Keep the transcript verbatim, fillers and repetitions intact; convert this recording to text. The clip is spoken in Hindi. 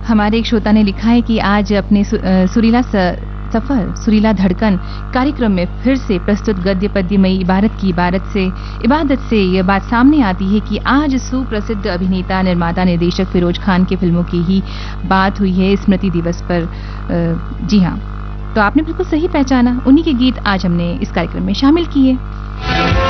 हमारे एक श्रोता ने लिखा है कि आज अपने सु, अ, सुरीला स, सफर सुरीला धड़कन कार्यक्रम में फिर से प्रस्तुत गद्य पद्यमयी इबारत की इबारत से इबादत से यह बात सामने आती है कि आज सुप्रसिद्ध अभिनेता निर्माता निर्देशक फिरोज खान की फिल्मों की ही बात हुई है स्मृति दिवस पर। आ, जी हाँ, तो आपने बिल्कुल सही पहचाना, उन्हीं के गीत आज हमने इस कार्यक्रम में शामिल किए।